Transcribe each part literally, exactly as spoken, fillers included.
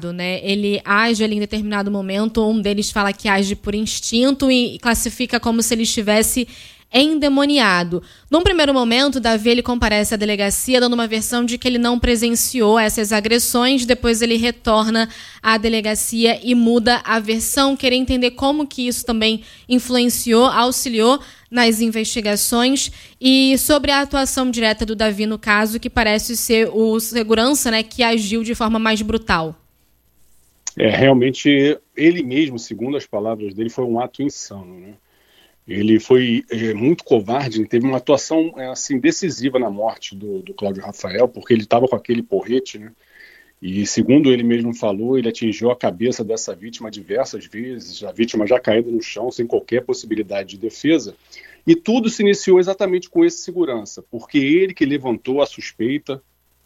lado, né? Ele age ali em determinado momento, um deles fala que age por instinto e classifica como se ele estivesse endemoniado. Num primeiro momento, Davi ele comparece à delegacia dando uma versão de que ele não presenciou essas agressões, depois ele retorna à delegacia e muda a versão, querer entender como que isso também influenciou, auxiliou nas investigações e sobre a atuação direta do Davi no caso, que parece ser o segurança, né, que agiu de forma mais brutal. É, realmente, ele mesmo, segundo as palavras dele, foi um ato insano, né? Ele foi é, muito covarde, ele teve uma atuação é, assim, decisiva na morte do, do Cláudio Rafael, porque ele estava com aquele porrete, né? E segundo ele mesmo falou, ele atingiu a cabeça dessa vítima diversas vezes, a vítima já caída no chão, sem qualquer possibilidade de defesa, e tudo se iniciou exatamente com esse segurança, porque ele que levantou a suspeita,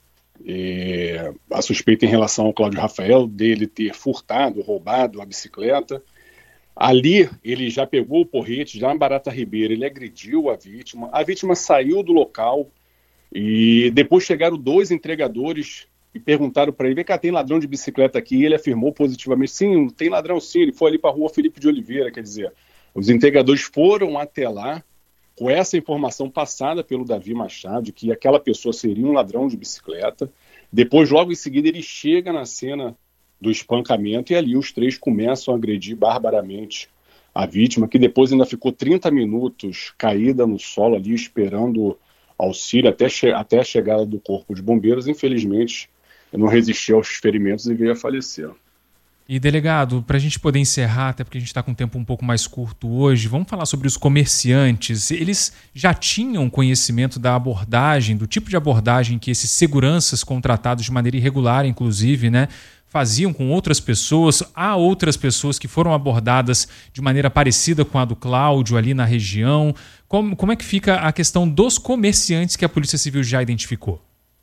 é, a suspeita em relação ao Cláudio Rafael, dele ter furtado, roubado a bicicleta. Ali ele já pegou o porrete, já na Barata Ribeira, ele agrediu a vítima, a vítima saiu do local e depois chegaram dois entregadores e perguntaram para ele, vem cá, tem ladrão de bicicleta aqui? E ele afirmou positivamente, sim, tem ladrão sim, ele foi ali para a rua Felipe de Oliveira, quer dizer, os entregadores foram até lá com essa informação passada pelo Davi Machado, de que aquela pessoa seria um ladrão de bicicleta, depois logo em seguida ele chega na cena do espancamento, e ali os três começam a agredir barbaramente a vítima, que depois ainda ficou trinta minutos caída no solo ali, esperando auxílio até, che- até a chegada do corpo de bombeiros. Infelizmente, não resistiu aos ferimentos e veio a falecer. E, delegado, para a gente poder encerrar, até porque a gente está com um tempo um pouco mais curto hoje, vamos falar sobre os comerciantes. Eles já tinham conhecimento da abordagem, do tipo de abordagem que esses seguranças contratados de maneira irregular, inclusive, né, faziam com outras pessoas? Há outras pessoas que foram abordadas de maneira parecida com a do Cláudio ali na região. Como, como é que fica a questão dos comerciantes que a Polícia Civil já identificou?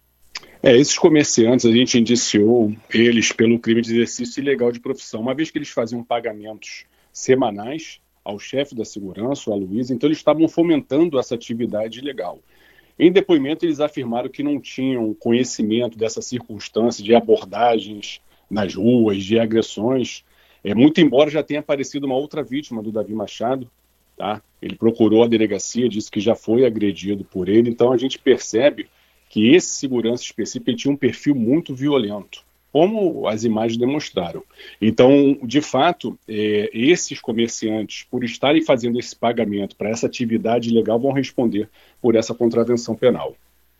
É, esses comerciantes, a gente indiciou eles pelo crime de exercício ilegal de profissão, uma vez que eles faziam pagamentos semanais ao chefe da segurança, o Aloysio, então eles estavam fomentando essa atividade ilegal. Em depoimento, eles afirmaram que não tinham conhecimento dessa circunstância de abordagens nas ruas, de agressões, é, muito embora já tenha aparecido uma outra vítima do Davi Machado, tá? Ele procurou a delegacia, disse que já foi agredido por ele, então a gente percebe que esse segurança específico ele tinha um perfil muito violento, como as imagens demonstraram. Então, de fato, é, esses comerciantes, por estarem fazendo esse pagamento para essa atividade ilegal, vão responder por essa contravenção penal.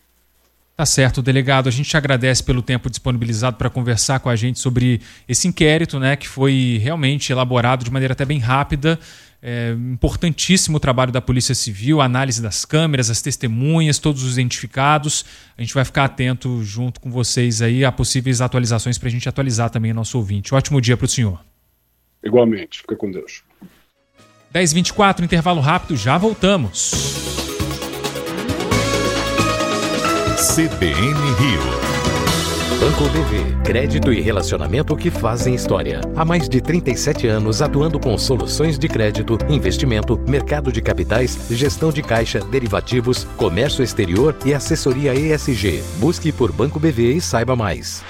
Tá certo, delegado. A gente te agradece pelo tempo disponibilizado para conversar com a gente sobre esse inquérito, né, que foi realmente elaborado de maneira até bem rápida. É importantíssimo o trabalho da Polícia Civil, a análise das câmeras, as testemunhas, todos os identificados. A gente vai ficar atento junto com vocês aí a possíveis atualizações para a gente atualizar também o nosso ouvinte. Ótimo dia para o senhor. Igualmente. Fica com Deus. dez e vinte e quatro, intervalo rápido, já voltamos. C B N Rio. Banco B V, crédito e relacionamento que fazem história. Há mais de trinta e sete anos atuando com soluções de crédito, investimento, mercado de capitais, gestão de caixa, derivativos, comércio exterior e assessoria E S G. Busque por Banco B V e saiba mais.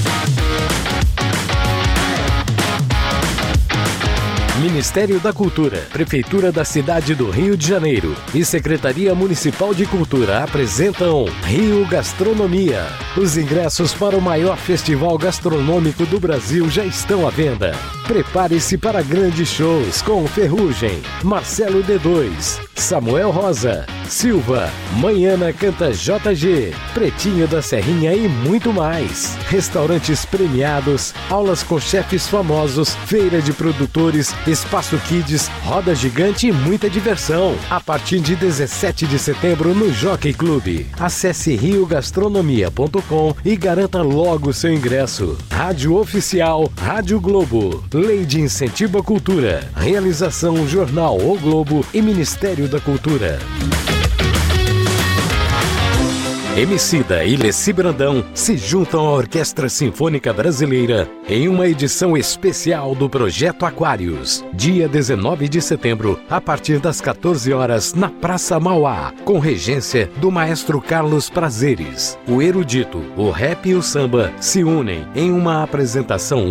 Ministério da Cultura, Prefeitura da Cidade do Rio de Janeiro e Secretaria Municipal de Cultura apresentam Rio Gastronomia. Os ingressos para o maior festival gastronômico do Brasil já estão à venda. Prepare-se para grandes shows com Ferrugem, Marcelo D dois, Samuel Rosa, Silva, Manhana Canta J G, Pretinho da Serrinha e muito mais. Restaurantes premiados, aulas com chefes famosos, feira de produtores, espaço kids, roda gigante e muita diversão. A partir de dezessete de setembro no Jockey Club. Acesse rio gastronomia ponto com e garanta logo seu ingresso. Rádio Oficial, Rádio Globo. Lei de Incentivo à Cultura. Realização Jornal O Globo e Ministério da Cultura. Emicida e Leci Brandão se juntam à Orquestra Sinfônica Brasileira em uma edição especial do Projeto Aquários. Dia dezenove de setembro, a partir das quatorze horas, na Praça Mauá, com regência do maestro Carlos Prazeres. O erudito, o rap e o samba se unem em uma apresentação